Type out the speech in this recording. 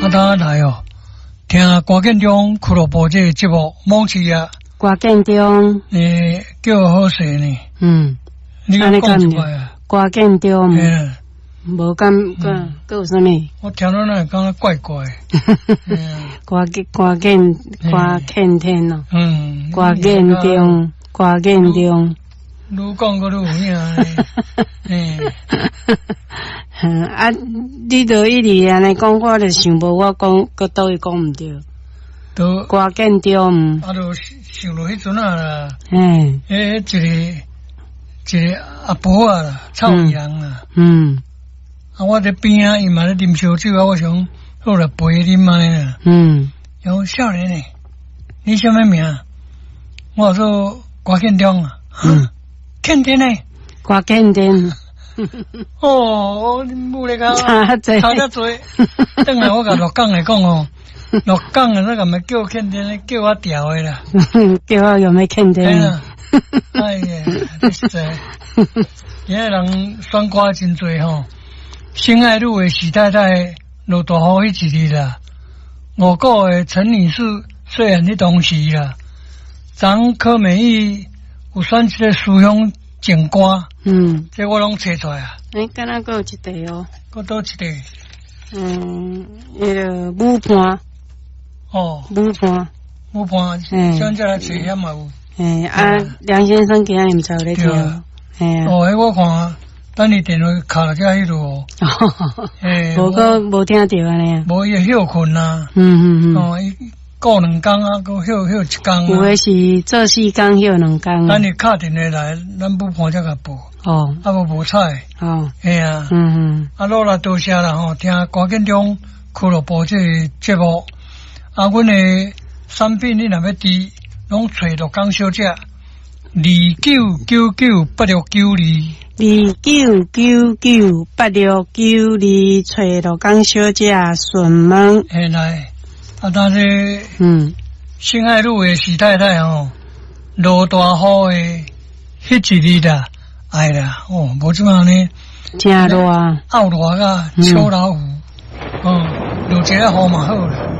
啊，当来哦，听歌建中俱乐部这个节目，猛起啊！ 歌建中， 叫好势呢。你讲讲出来啊？ 歌建中，无感觉，搁有啥物？ 我听到那感觉怪怪。 歌建天咯。歌建中，歌建中。 愈讲搁愈有影啊，你著一直安尼讲，我著想无我讲，搁倒位讲毋对。 都歌建中。 啊，著想落迄阵啊啦。一个阿婆啊啦，臭伊人啦。啊，我伫边啊，伊嘛咧啉烧酒啊，我想好来陪伊啉下啦。有少年诶，你什么名？我说歌建中啊。建天诶， 歌建天。 哦，你母咧讲差遮多。等下我甲陆港来讲哦，陆港啊，那个咪叫建天，叫我调诶啦。 叫我有咩建天？ 哎呀，你实在，现在人选歌真多吼。心爱入围许太太落大雨迄一日啦，我国的陈女士虽然迄当时啦，咱柯美意有选一个思乡情歌，这我拢找出来啊。 敢若还有一题哦， 搁倒一题？ 迄个舞伴。哦，舞伴， 现在来找遐嘛有。 梁先生今日毋知有咧听。 迄我看。等你电话卡了遮迄落， 无听到安尼啊？ 无伊休困啊。伊过2工啊，搁休1工啊。 有诶是做4工休2工。 等你敲电话来，咱不判才甲报。啊无彩。啊。啊，落来多谢啦吼，听歌建中俱乐部这节目。啊，阮诶产品你若要滴，拢找陆港小姐29998692。 29998692，找陆港小姐询问。 来，啊，但是心爱入围许太太吼，落大雨诶，迄一日啦，哎啦，无即嘛呢， 真热， ou热甲秋老虎，落一个雨嘛好啦。